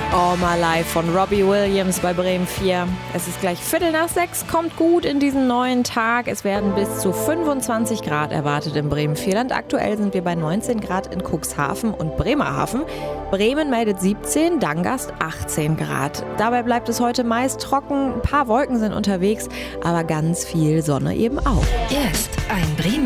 All My Life von Robbie Williams bei Bremen 4. Es ist gleich 5:45, kommt gut in diesen neuen Tag. Es werden bis zu 25 Grad erwartet im Bremen-Vierland. Aktuell sind wir bei 19 Grad in Cuxhaven und Bremerhaven. Bremen meldet 17, Dangast 18 Grad. Dabei bleibt es heute meist trocken, ein paar Wolken sind unterwegs, aber ganz viel Sonne eben auch. Jetzt ein Bremen